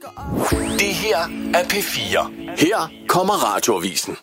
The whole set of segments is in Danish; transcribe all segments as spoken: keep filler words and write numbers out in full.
Det her er P fire. Her kommer Radioavisen.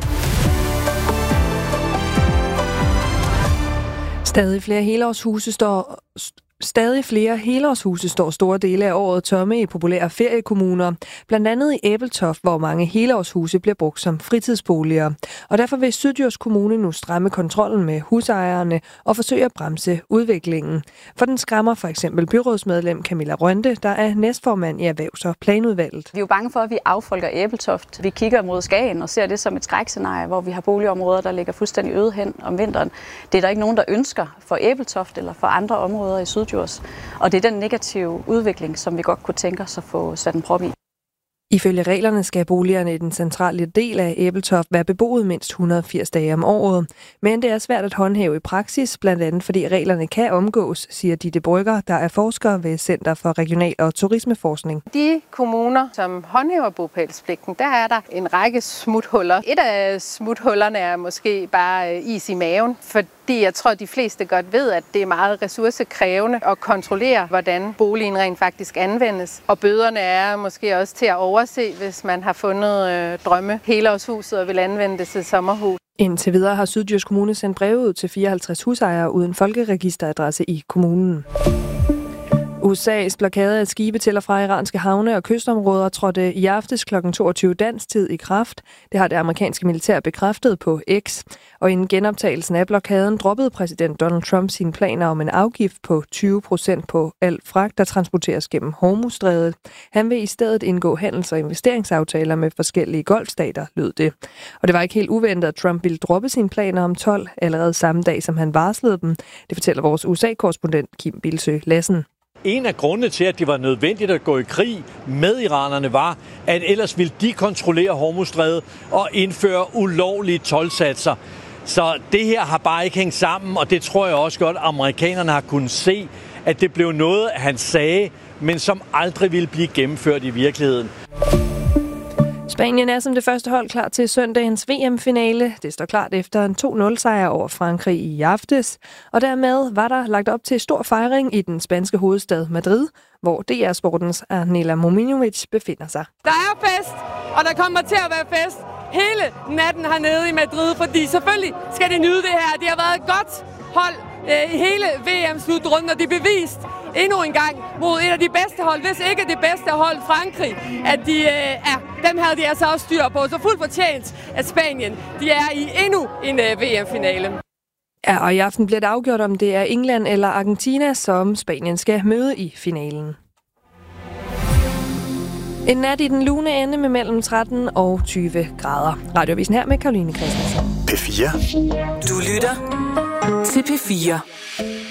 Stadig flere helårshuse står... Stadig flere helårshuse står store dele af året tomme i populære feriekommuner, blandt andet i Ebeltoft, hvor mange helårshuse bliver brugt som fritidsboliger. Og derfor vil Syddjurs Kommune nu stramme kontrollen med husejerne og forsøge at bremse udviklingen. For den skræmmer for eksempel byrådsmedlem Camilla Rønde, der er næstformand i Erhvervs- og Planudvalget. Vi er jo bange for, at vi affolker Ebeltoft. Vi kigger mod Skagen og ser det som et skrækscenarie, hvor vi har boligområder, der ligger fuldstændig øde hen om vinteren. Det er der ikke nogen, der ønsker for Ebeltoft eller for andre områder i Syddjurs. Og det er den negative udvikling, som vi godt kunne tænke os at få sat en prop i. Ifølge reglerne skal boligerne i den centrale del af Ebeltoft være beboet mindst et hundrede og firs dage om året. Men det er svært at håndhæve i praksis, blandt andet fordi reglerne kan omgås, siger Ditte Brygger, der er forsker ved Center for Regional- og Turismeforskning. De kommuner, som håndhæver bopælspligten, der er der en række smuthuller. Et af smuthullerne er måske bare is i maven, fordi jeg tror, at de fleste godt ved, at det er meget ressourcekrævende at kontrollere, hvordan boligen rent faktisk anvendes. Og bøderne er måske også til at overse, hvis man har fundet øh, drømme helårshuset og vil anvende det til sommerhus. Indtil videre har Syddjurs Kommune sendt breve ud til fireoghalvtreds husejere uden folkeregisteradresse i kommunen. U S A's blokade af skibe til og fra iranske havne og kystområder trådte i aftes klokken toogtyve dansk tid i kraft. Det har det amerikanske militær bekræftet på X. Og inden genoptagelsen af blokaden droppede præsident Donald Trump sine planer om en afgift på tyve procent på al fragt, der transporteres gennem Hormuzstrædet. Han vil i stedet indgå handels- og investeringsaftaler med forskellige golfstater, lød det. Og det var ikke helt uventet, at Trump ville droppe sine planer om told allerede samme dag, som han varslede dem. Det fortæller vores U S A-korrespondent Kim Bilsøe Lassen. En af grundene til, at det var nødvendigt at gå i krig med iranerne, var, at ellers ville de kontrollere Hormuzstrædet og indføre ulovlige toldsatser. Så det her har bare ikke hængt sammen, og det tror jeg også godt, at amerikanerne har kunnet se, at det blev noget, han sagde, men som aldrig ville blive gennemført i virkeligheden. Spanien er som det første hold klar til søndagens V M-finale. Det står klart efter en to nul sejr over Frankrig i aftes. Og dermed var der lagt op til stor fejring i den spanske hovedstad Madrid, hvor D R Sportens Arnella Mominovic befinder sig. Der er fest, og der kommer til at være fest hele natten hernede i Madrid, fordi selvfølgelig skal de nyde det her. Det har været et godt hold øh, i hele V M-slutrunden, og de bevist endnu en gang mod et af de bedste hold, hvis ikke det bedste hold, Frankrig, at de øh, er, dem havde de altså også styr på. Så fuldt fortjent, at Spanien de er i endnu en øh, V M-finale. Ja, og i aften bliver det afgjort, om det er England eller Argentina, som Spanien skal møde i finalen. En nat i den lune ende med mellem tretten og tyve grader. Radioavisen her med Caroline Christensen. P fire. Du lytter til P fire.